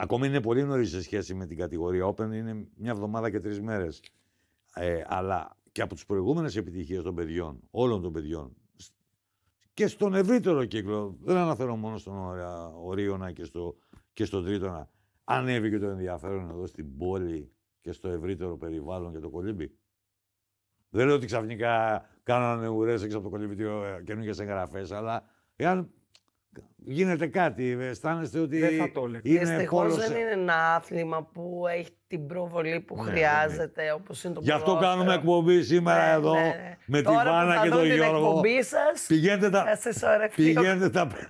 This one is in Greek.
Ακόμη είναι πολύ νωρίς σε σχέση με την κατηγορία Open, είναι μια εβδομάδα και 3 μέρες. Αλλά και από τις προηγούμενες επιτυχίες των παιδιών, όλων των παιδιών, και στον ευρύτερο κύκλο, δεν αναφέρω μόνο στον Ορίωνα και στον Τρίτονα, ανέβηκε το ενδιαφέρον εδώ στην πόλη και στο ευρύτερο περιβάλλον και το Κολύμπι. Δεν λέω ότι ξαφνικά κάνανε ουρές έξω από το Κολύμπι καινούργιες εγγραφές, αλλά εάν γίνεται κάτι, αισθάνεστε ότι δεν θα το έλεγα. Δυστυχώς δεν είναι ένα άθλημα που έχει την προβολή που χρειάζεται, όπως είναι το γι' αυτό ποδόσφαιρο. κάνουμε εκπομπή σήμερα εδώ με τη Βάνα και τον Γιώργο. Εκπομπή σας, Πηγαίνετε τα